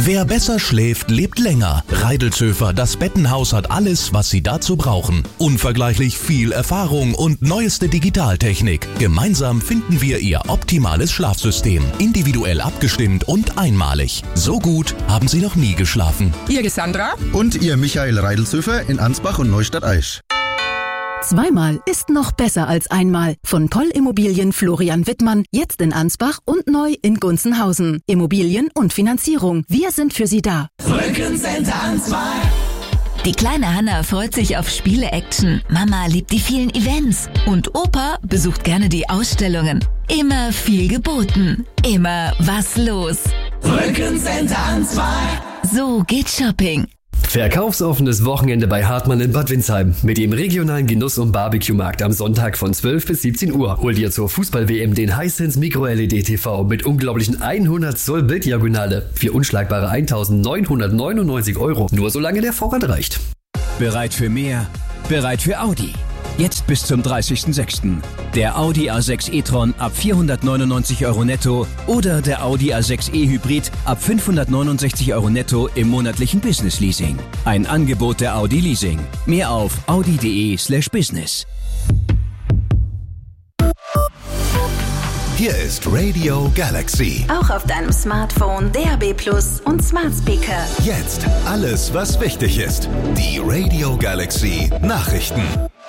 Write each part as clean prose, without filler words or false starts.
Wer besser schläft, lebt länger. Reidelzöfer, das Bettenhaus hat alles, was Sie dazu brauchen. Unvergleichlich viel Erfahrung und neueste Digitaltechnik. Gemeinsam finden wir Ihr optimales Schlafsystem. Individuell abgestimmt und einmalig. So gut haben Sie noch nie geschlafen. Ihr Sandra? Und Ihr Michael Reidelzöfer in Ansbach und Neustadt-Aisch. Zweimal ist noch besser als einmal. Von Poll Immobilien Florian Wittmann, jetzt in Ansbach und neu in Gunzenhausen. Immobilien und Finanzierung. Wir sind für Sie da. Rückencenter Ansbach. Die kleine Hanna freut sich auf Spiele-Action. Mama liebt die vielen Events. Und Opa besucht gerne die Ausstellungen. Immer viel geboten. Immer was los. Rückencenter Ansbach. So geht Shopping. Verkaufsoffenes Wochenende bei Hartmann in Bad Windsheim mit dem regionalen Genuss- und Barbecue-Markt am Sonntag von 12 bis 17 Uhr. Hol dir zur Fußball-WM den Hisense Micro-LED-TV mit unglaublichen 100 Zoll Bilddiagonale für unschlagbare 1.999 €. Nur solange der Vorrat reicht. Bereit für mehr? Bereit für Audi. Jetzt bis zum 30.06. Der Audi A6 e-tron ab 499 € netto oder der Audi A6 e-Hybrid ab 569 € netto im monatlichen Business-Leasing. Ein Angebot der Audi Leasing. Mehr auf audi.de/business. Hier ist Radio Galaxy. Auch auf deinem Smartphone, DAB+ und Smart Speaker. Jetzt alles, was wichtig ist. Die Radio Galaxy Nachrichten.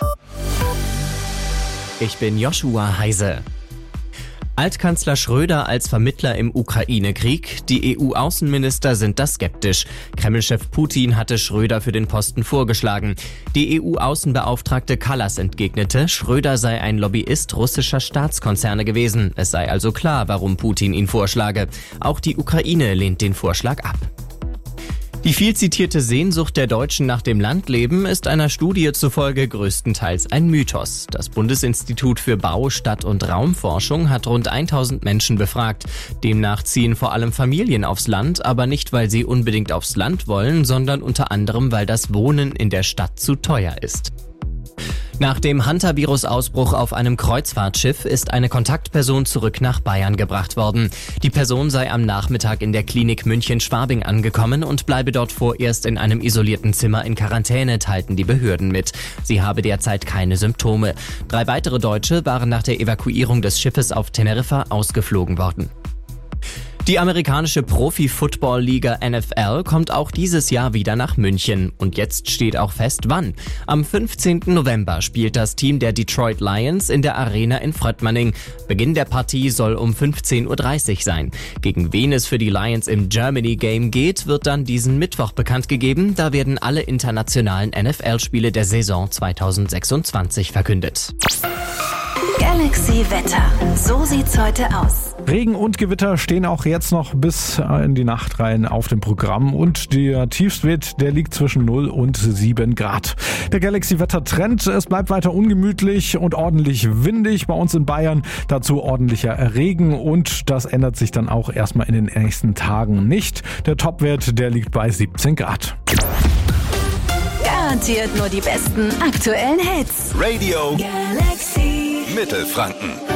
Ich bin Joshua Heise. Altkanzler Schröder als Vermittler im Ukraine-Krieg. Die EU-Außenminister sind da skeptisch. Kreml-Chef Putin hatte Schröder für den Posten vorgeschlagen. Die EU-Außenbeauftragte Kallas entgegnete, Schröder sei ein Lobbyist russischer Staatskonzerne gewesen. Es sei also klar, warum Putin ihn vorschlage. Auch die Ukraine lehnt den Vorschlag ab. Die viel zitierte Sehnsucht der Deutschen nach dem Landleben ist einer Studie zufolge größtenteils ein Mythos. Das Bundesinstitut für Bau-, Stadt- und Raumforschung hat rund 1000 Menschen befragt. Demnach ziehen vor allem Familien aufs Land, aber nicht, weil sie unbedingt aufs Land wollen, sondern unter anderem, weil das Wohnen in der Stadt zu teuer ist. Nach dem Hantavirus-Ausbruch auf einem Kreuzfahrtschiff ist eine Kontaktperson zurück nach Bayern gebracht worden. Die Person sei am Nachmittag in der Klinik München-Schwabing angekommen und bleibe dort vorerst in einem isolierten Zimmer in Quarantäne, teilten die Behörden mit. Sie habe derzeit keine Symptome. 3 weitere Deutsche waren nach der Evakuierung des Schiffes auf Teneriffa ausgeflogen worden. Die amerikanische Profi-Football-Liga NFL kommt auch dieses Jahr wieder nach München. Und jetzt steht auch fest, wann. Am 15. November spielt das Team der Detroit Lions in der Arena in Fröttmanning. Beginn der Partie soll um 15.30 Uhr sein. Gegen wen es für die Lions im Germany Game geht, wird dann diesen Mittwoch bekannt gegeben. Da werden alle internationalen NFL-Spiele der Saison 2026 verkündet. Galaxy Wetter. So sieht's heute aus. Regen und Gewitter stehen auch jetzt noch bis in die Nacht rein auf dem Programm und der Tiefstwert, der liegt zwischen 0 und 7 Grad. Der Galaxy-Wetter-Trend, es bleibt weiter ungemütlich und ordentlich windig bei uns in Bayern. Dazu ordentlicher Regen und das ändert sich dann auch erstmal in den nächsten Tagen nicht. Der Topwert, der liegt bei 17 Grad. Garantiert nur die besten aktuellen Hits. Radio Galaxy Mittelfranken.